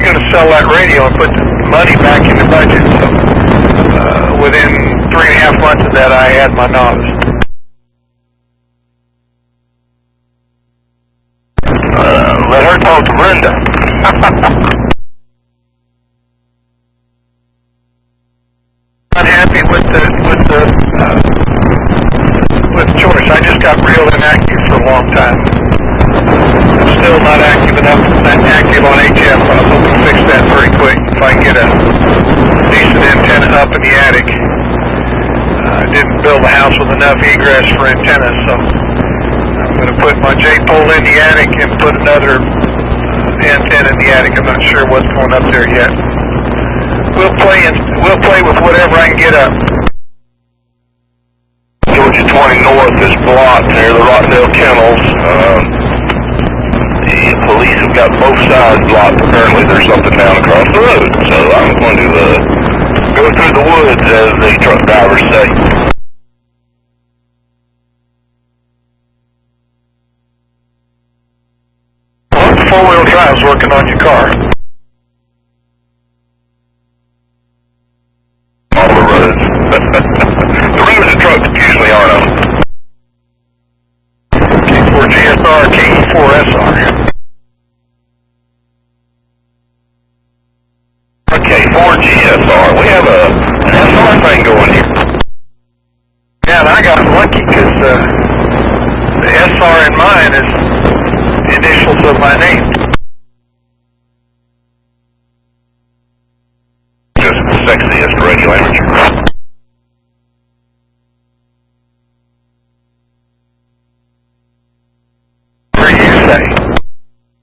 going to sell that radio and put the money back in the budget. So within 3.5 months of that, I had my novice. Let her talk to Brenda. Not happy with choice. I just got real inactive for a long time. I'm still not active enough, not active on HF, but I'm hoping to fix that very quick if I can get a decent antenna up in the attic. I didn't build a house with enough egress for antennas, so I'm going to put my J-pole in the attic and put another antenna in the attic. I'm not sure what's going up there yet. We'll play with whatever I can get up. Georgia 20 North is blocked near the Rockdale Kennels. The police have got both sides blocked. Apparently there's something down across the road. So I'm going to go through the woods, as the truck drivers say. Well, four-wheel drive's working on your car. All the roads. The roads the trucks usually aren't on. K4GSR, K4SR. K4GSR. We have an SR thing going here. Yeah, and I got lucky because the SR in mine is the initials of my name. Just the sexiest radio amateur.